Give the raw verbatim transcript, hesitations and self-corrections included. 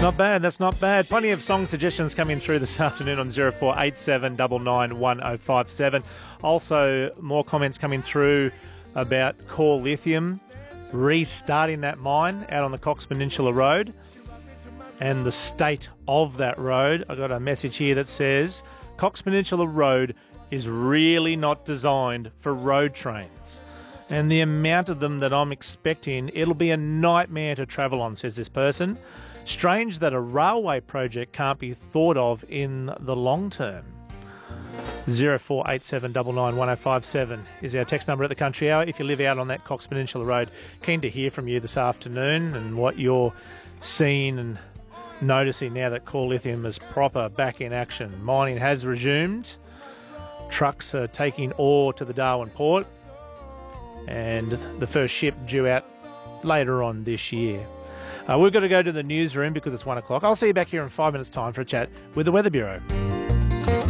Not bad, that's not bad. Plenty of song suggestions coming through this afternoon on zero four eight seven nine nine one oh five seven. Also, more comments coming through about Core Lithium restarting that mine out on the Cox Peninsula Road and the state of that road. I got a message here that says Cox Peninsula Road is really not designed for road trains. And the amount of them that I'm expecting, it'll be a nightmare to travel on, says this person. Strange that a railway project can't be thought of in the long term. zero four eight seven nine nine one oh five seven is our text number at the Country Hour. If you live out on that Cox Peninsula Road, keen to hear from you this afternoon and what you're seeing and noticing now that Core Lithium is proper back in action. Mining has resumed. Trucks are taking ore to the Darwin port, and the first ship due out later on this year. Uh, we've got to go to the newsroom because it's one o'clock. I'll see you back here in five minutes' time for a chat with the Weather Bureau.